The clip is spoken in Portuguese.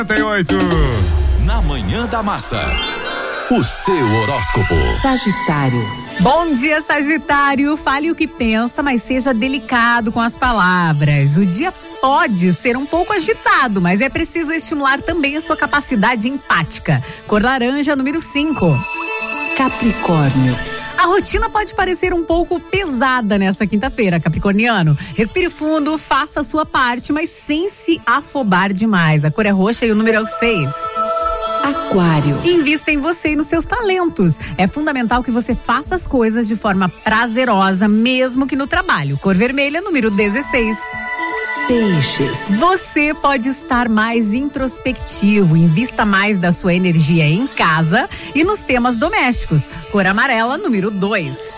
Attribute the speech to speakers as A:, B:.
A: 38.
B: Na Manhã da Massa, o seu horóscopo.
C: Sagitário.
D: Bom dia, Sagitário. Fale o que pensa, mas seja delicado com as palavras. O dia pode ser um pouco agitado, mas é preciso estimular também a sua capacidade empática. Cor laranja, número 5.
C: Capricórnio.
D: A rotina pode parecer um pouco pesada nessa quinta-feira, capricorniano. Respire fundo, faça a sua parte, mas sem se afobar demais. A cor é roxa e o número é o 6.
C: Aquário.
D: Invista em você e nos seus talentos. É fundamental que você faça as coisas de forma prazerosa, mesmo que no trabalho. Cor vermelha, número 16.
C: Peixes.
D: Você pode estar mais introspectivo, invista mais da sua energia em casa e nos temas domésticos. Cor amarela, número 2.